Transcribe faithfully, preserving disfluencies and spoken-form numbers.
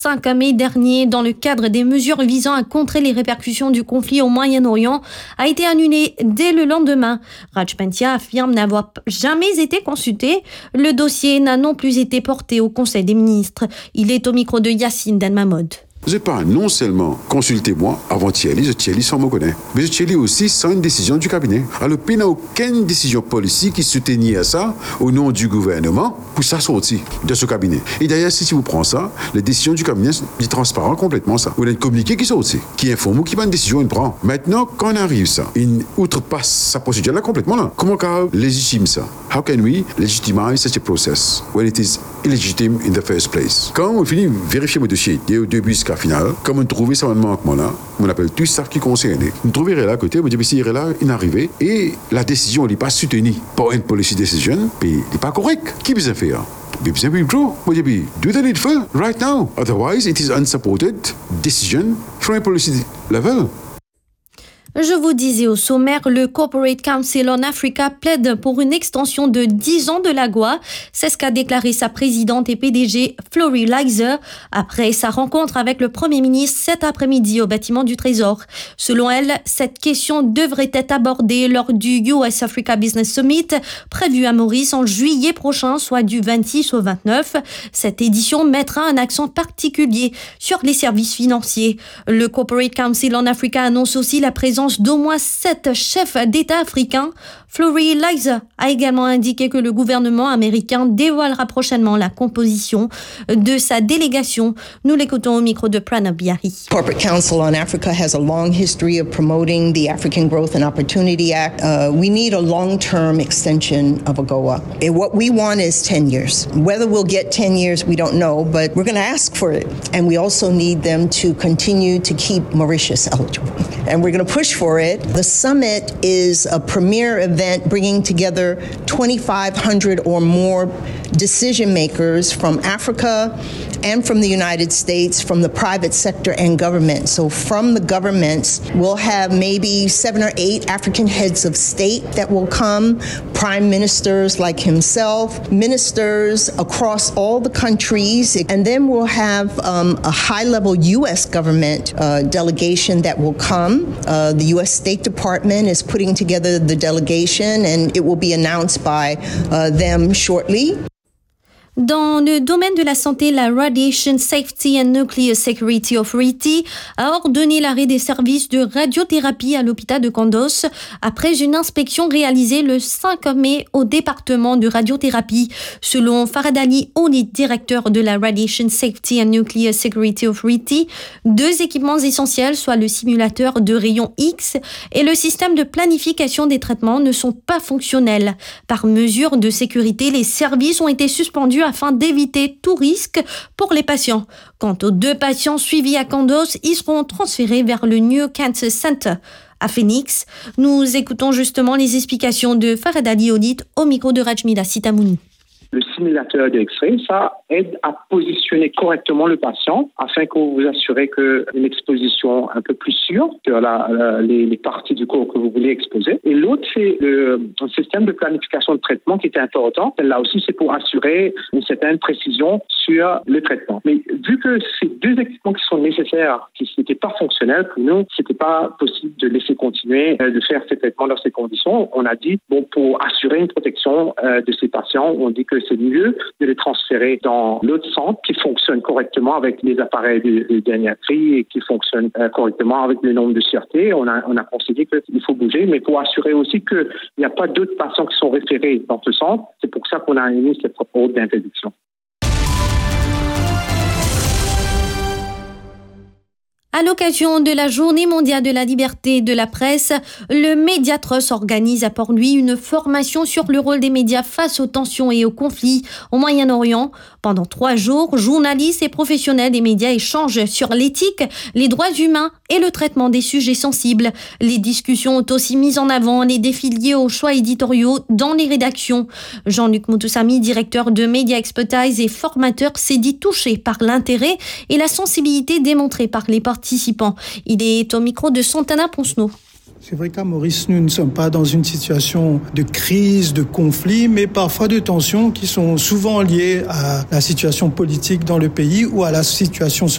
cinq mai dernier, dans le cadre des mesures visant à contrer les répercussions du conflit au Moyen-Orient, a été annulé dès le lendemain. Raj Pentia affirme n'avoir jamais été consulté. Le dossier n'a non plus été porté au Conseil des ministres. Il est au micro de Yacine Denmamod. Je n'ai pas non seulement consulté moi avant Thierry, je Thierry sans me connaître, mais je Thierry aussi sans une décision du cabinet. Alors, il n'y a aucune décision politique qui soutenait à ça au nom du gouvernement pour ça sortir de ce cabinet. Et d'ailleurs, si vous prenez ça, les décisions du cabinet sont transparentes complètement ça. On a un communiqué qui sort, qui informe qui va une décision il prend. Maintenant, quand on arrive ça, il outrepasse sa procédure là complètement là. Comment on légitime ça? How can we legitimize such a process when it is illegitimate in the first place? Quand on finit de vérifier le dossier, dès au début jusqu'à final, comme on trouve ça manquement là, on appelle tout ça qui concerne. On trouve là à côté, on dit si il est là, il est arrivé et la décision n'est pas soutenue par une policy decision, puis il n'est pas correct. Qui peut faire? Mais bien withdraw. What do you do the needful right now? Otherwise, it is unsupported decision from a policy level. Je vous disais au sommaire, le Corporate Council on Africa plaide pour une extension de dix ans de l'A G O A. C'est ce qu'a déclaré sa présidente et P D G Flory Lizer après sa rencontre avec le Premier ministre cet après-midi au bâtiment du Trésor. Selon elle, cette question devrait être abordée lors du U S Africa Business Summit prévu à Maurice en juillet prochain, soit du vingt-six au vingt-neuf. Cette édition mettra un accent particulier sur les services financiers. Le Corporate Council on Africa annonce aussi la présence d'au moins sept chefs d'État africains. Flory Lizer a également indiqué que le gouvernement américain dévoilera prochainement la composition de sa délégation. Nous l'écoutons au micro de Pranab Biari. Corporate Council on Africa has a long history of promoting the African Growth and Opportunity Act. Uh, we need a long-term extension of A G O A. And what we want is ten years. Whether we'll get ten years, we don't know, but we're going to ask for it. And we also need them to continue to keep Mauritius eligible. And we're going to push for it. The summit is a premier event bringing together twenty-five hundred or more decision makers from Africa and from the United States, from the private sector and government. So from the governments, we'll have maybe seven or eight African heads of state that will come, prime ministers like himself, ministers across all the countries, and then we'll have um, a high-level U S government uh, delegation that will come. Uh, the U S State Department is putting together the delegation, and it will be announced by uh, them shortly. Dans le domaine de la santé, la Radiation Safety and Nuclear Security Authority a ordonné l'arrêt des services de radiothérapie à l'hôpital de Kandos après une inspection réalisée le cinq mai au département de radiothérapie. Selon Farad Ali Ouni, directeur de la Radiation Safety and Nuclear Security Authority, deux équipements essentiels, soit le simulateur de rayons X et le système de planification des traitements, ne sont pas fonctionnels. Par mesure de sécurité, les services ont été suspendus afin d'éviter tout risque pour les patients. Quant aux deux patients suivis à Kandos, ils seront transférés vers le New Cancer Center à Phoenix. Nous écoutons justement les explications de Farad Ali Olit au micro de Rajmila Sitamouni. Le simulateur d'X-ray, ça aide à positionner correctement le patient afin que vous vous assurez qu'une exposition un peu plus sûre sur la, la, les, les parties du corps que vous voulez exposer. Et l'autre, c'est le, le système de planification de traitement qui est important. Là aussi, c'est pour assurer une certaine précision sur le traitement. Mais vu que ces deux équipements qui sont nécessaires, qui n'étaient pas fonctionnels pour nous, c'était pas possible de laisser continuer de faire ces traitements dans ces conditions. On a dit, bon, pour assurer une protection euh, de ces patients, on dit que c'est mieux de les transférer dans l'autre centre qui fonctionne correctement avec les appareils de, de dernier cri et qui fonctionne euh, correctement avec le nombre de sûreté. On a, on a considéré qu'il faut bouger, mais pour assurer aussi qu'il n'y a pas d'autres patients qui sont référés dans ce centre, c'est pour ça qu'on a émis cette ordre d'interdiction. À l'occasion de la Journée mondiale de la liberté de la presse, le Mediatrust organise à Port-Louis une formation sur le rôle des médias face aux tensions et aux conflits au Moyen-Orient. Pendant trois jours, journalistes et professionnels des médias échangent sur l'éthique, les droits humains et le traitement des sujets sensibles. Les discussions ont aussi mis en avant les défis liés aux choix éditoriaux dans les rédactions. Jean-Luc Moutoussamy, directeur de Media Expertise et formateur, s'est dit touché par l'intérêt et la sensibilité démontrée par les participants. Il est au micro de Santana Ponceneau. C'est vrai qu'à Maurice, nous ne sommes pas dans une situation de crise, de conflit, mais parfois de tensions qui sont souvent liées à la situation politique dans le pays ou à la situation